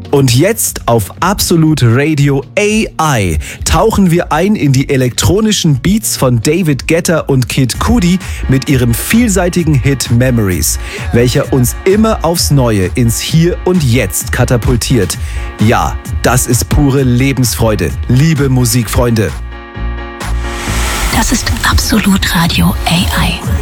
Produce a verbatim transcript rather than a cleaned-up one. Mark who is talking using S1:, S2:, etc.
S1: Und jetzt auf Absolute Radio A I tauchen wir ein in die elektronischen Beats von David Guetta und Kid Cudi mit ihrem vielseitigen Hit Memories, welcher uns immer aufs Neue ins Hier und Jetzt katapultiert. Ja, das ist pure Lebensfreude, liebe Musikfreunde.
S2: Das ist Absolut Radio A I.